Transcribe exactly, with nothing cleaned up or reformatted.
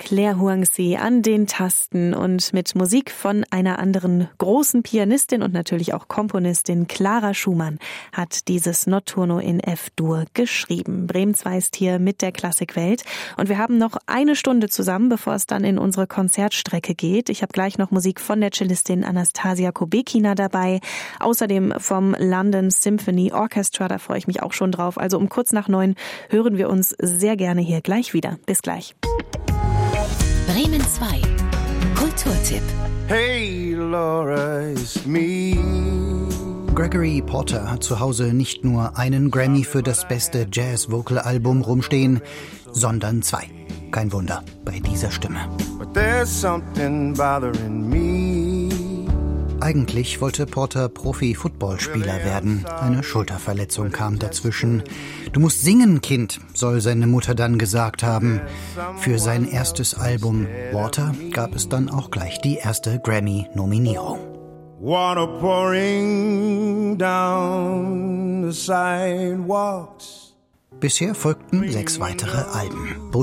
Claire Huangzi an den Tasten und mit Musik von einer anderen großen Pianistin und natürlich auch Komponistin. Clara Schumann hat dieses Notturno in F-Dur geschrieben. Bremen zwei ist hier mit der Klassikwelt und wir haben noch eine Stunde zusammen, bevor es dann in unsere Konzertstrecke geht. Ich habe gleich noch Musik von der Cellistin Anastasia Kubekina dabei, außerdem vom London Symphony Orchestra, da freue ich mich auch schon drauf. Also um kurz nach neun hören wir uns sehr gerne hier gleich wieder. Bis gleich. Bremen zwei. Kulturtipp. Hey Laura, it's me. Gregory Porter hat zu Hause nicht nur einen Grammy für das beste Jazz-Vocal-Album rumstehen, sondern zwei. Kein Wunder bei dieser Stimme. But there's something bothering me. Eigentlich wollte Porter Profi-Footballspieler werden. Eine Schulterverletzung kam dazwischen. Du musst singen, Kind, soll seine Mutter dann gesagt haben. Für sein erstes Album Water gab es dann auch gleich die erste Grammy-Nominierung. Water pouring down the sidewalks. Bisher folgten sechs weitere Alben.